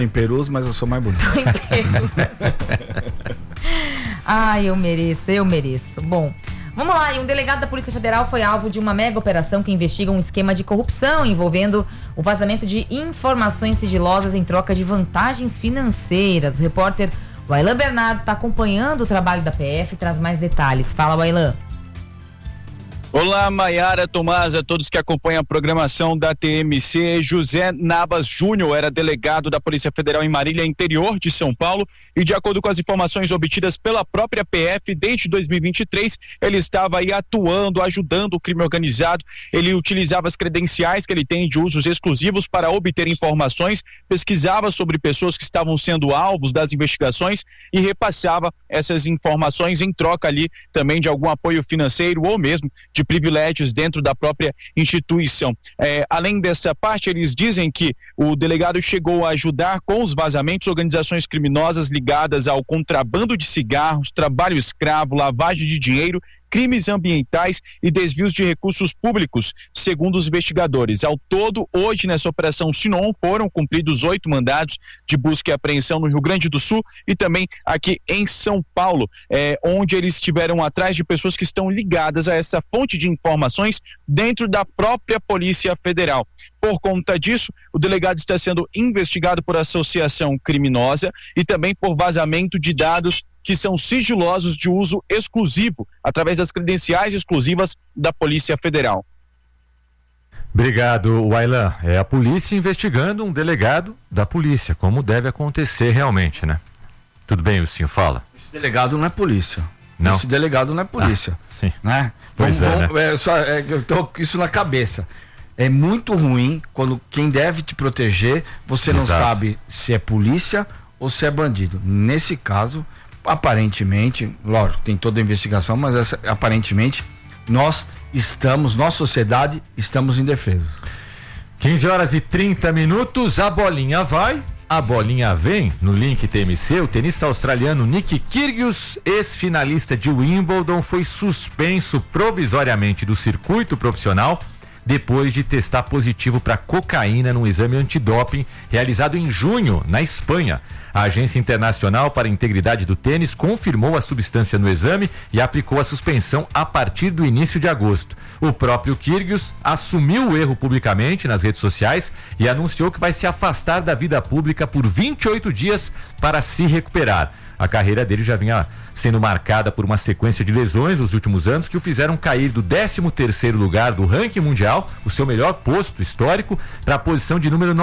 Em Perus, mas eu sou mais bonito. Tô em Perus. Ai, eu mereço. Bom, vamos lá. E um delegado da Polícia Federal foi alvo de uma mega operação que investiga um esquema de corrupção envolvendo o vazamento de informações sigilosas em troca de vantagens financeiras. O repórter Wailan Bernardo está acompanhando o trabalho da PF e traz mais detalhes. Fala, Wailan. Olá, Maiara, Tomás, a todos que acompanham a programação da TMC. José Nabas Júnior era delegado da Polícia Federal em Marília, interior de São Paulo, e de acordo com as informações obtidas pela própria PF, desde 2023, ele estava aí atuando, ajudando o crime organizado. Ele utilizava as credenciais que ele tem de usos exclusivos para obter informações, pesquisava sobre pessoas que estavam sendo alvos das investigações e repassava essas informações em troca ali também de algum apoio financeiro ou mesmo de privilégios dentro da própria instituição. Além dessa parte, eles dizem que o delegado chegou a ajudar com os vazamentos organizações criminosas ligadas ao contrabando de cigarros, trabalho escravo, lavagem de dinheiro, crimes ambientais e desvios de recursos públicos, segundo os investigadores. Ao todo, hoje nessa operação Sinon, foram cumpridos 8 mandados de busca e apreensão no Rio Grande do Sul e também aqui em São Paulo, onde eles estiveram atrás de pessoas que estão ligadas a essa fonte de informações dentro da própria Polícia Federal. Por conta disso, o delegado está sendo investigado por associação criminosa e também por vazamento de dados que são sigilosos de uso exclusivo, através das credenciais exclusivas da Polícia Federal. Obrigado, Wailan. É a polícia investigando um delegado da polícia, como deve acontecer realmente, né? Tudo bem, Wilson, fala. Esse delegado não é polícia. Não. Esse delegado não é polícia. Sim. Né? Pois eu tô com isso na cabeça. É muito ruim quando quem deve te proteger, você não sabe se é polícia ou se é bandido. Nesse caso, aparentemente, lógico, tem toda a investigação, mas aparentemente nossa sociedade, estamos indefesos. 15h30, a bolinha vai, a bolinha vem. No link TMC, o tenista australiano Nick Kyrgios, ex-finalista de Wimbledon, foi suspenso provisoriamente do circuito profissional depois de testar positivo para cocaína num exame antidoping realizado em junho, na Espanha. A Agência Internacional para a Integridade do Tênis confirmou a substância no exame e aplicou a suspensão a partir do início de agosto. O próprio Kyrgios assumiu o erro publicamente nas redes sociais e anunciou que vai se afastar da vida pública por 28 dias para se recuperar. A carreira dele já vinha sendo marcada por uma sequência de lesões nos últimos anos que o fizeram cair do 13º lugar do ranking mundial, o seu melhor posto histórico, para a posição de número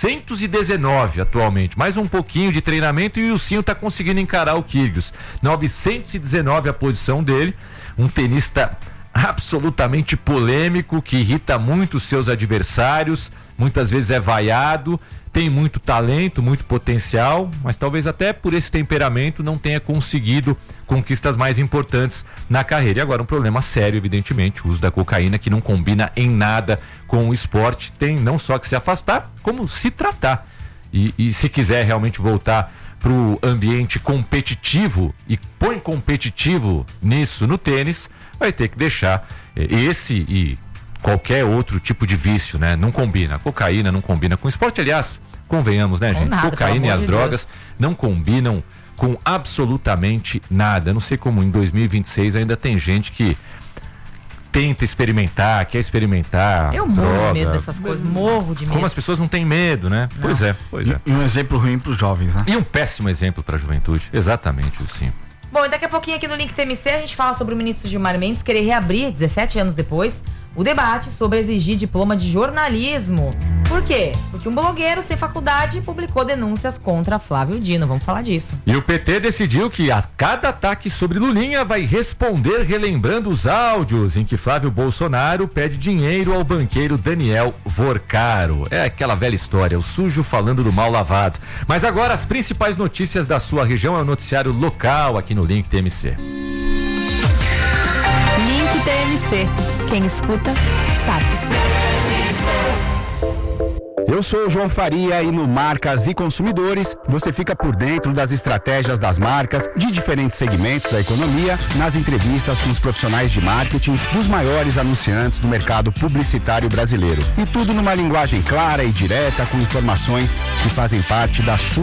919 atualmente. Mais um pouquinho de treinamento e o Silvinho está conseguindo encarar o Kyrgios. 919 a posição dele, um tenista absolutamente polêmico, que irrita muito os seus adversários, muitas vezes é vaiado, tem muito talento, muito potencial, mas talvez até por esse temperamento não tenha conseguido conquistas mais importantes na carreira. E agora um problema sério, evidentemente, o uso da cocaína, que não combina em nada com o esporte. Tem não só que se afastar, como se tratar. E se quiser realmente voltar para o ambiente competitivo, e põe competitivo nisso no tênis, vai ter que deixar esse e qualquer outro tipo de vício, né? Não combina. A cocaína não combina com o esporte. Aliás, convenhamos, né, gente? Nada, cocaína e as drogas não combinam com absolutamente nada. Eu não sei como em 2026 ainda tem gente que tenta experimentar, quer experimentar. Eu morro de medo dessas coisas, morro de medo. Como as pessoas não têm medo, né? Não. Pois é. E um exemplo ruim para os jovens, né? E um péssimo exemplo para a juventude. Exatamente, sim. Bom, e daqui a pouquinho aqui no Link TMC a gente fala sobre o ministro Gilmar Mendes querer reabrir, 17 anos depois, o debate sobre exigir diploma de jornalismo. Por quê? Porque um blogueiro sem faculdade publicou denúncias contra Flávio Dino. Vamos falar disso. E o PT decidiu que a cada ataque sobre Lulinha vai responder relembrando os áudios em que Flávio Bolsonaro pede dinheiro ao banqueiro Daniel Vorcaro. É aquela velha história, o sujo falando do mal lavado. Mas agora as principais notícias da sua região é o noticiário local aqui no Link TMC. Link TMC. Quem escuta, sabe. Eu sou o João Faria e no Marcas e Consumidores você fica por dentro das estratégias das marcas de diferentes segmentos da economia, nas entrevistas com os profissionais de marketing dos maiores anunciantes do mercado publicitário brasileiro. E tudo numa linguagem clara e direta com informações que fazem parte da sua